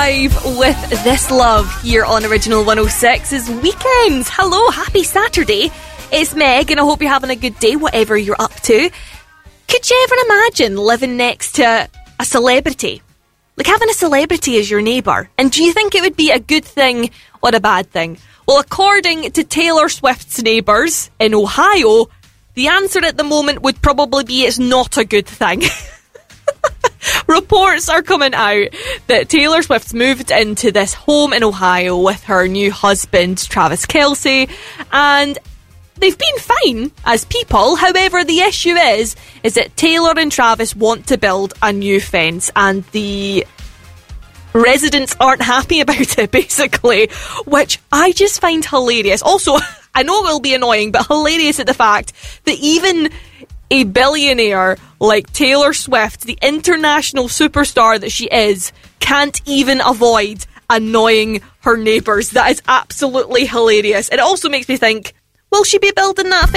Live with This Love here on Original 106 is Weekends. Hello, happy Saturday. It's Meg and I hope you're having a good day, whatever you're up to. Could you ever imagine living next to a celebrity? Like having a celebrity as your neighbour? And do you think it would be a good thing or a bad thing? Well, according to Taylor Swift's neighbours in Ohio, the answer at the moment would probably be it's not a good thing. Reports are coming out that Taylor Swift's moved into this home in Ohio with her new husband, Travis Kelce, and they've been fine as people. However, the issue is that Taylor and Travis want to build a new fence, and the residents aren't happy about it, basically, which I just find hilarious. Also, I know it will be annoying, but hilarious at the fact that even a billionaire like Taylor Swift, the international superstar that she is, can't even avoid annoying her neighbours. That is absolutely hilarious. It also makes me think, will she be building that fence